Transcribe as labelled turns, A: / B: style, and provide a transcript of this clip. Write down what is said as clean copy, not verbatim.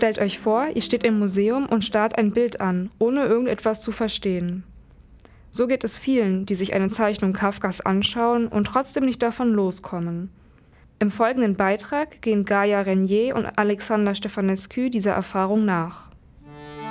A: Stellt euch vor, ihr steht im Museum und starrt ein Bild an, ohne irgendetwas zu verstehen. So geht es vielen, die sich eine Zeichnung Kafkas anschauen und trotzdem nicht davon loskommen. Im folgenden Beitrag gehen Gaia Renier und Alexander Stefanescu dieser Erfahrung nach.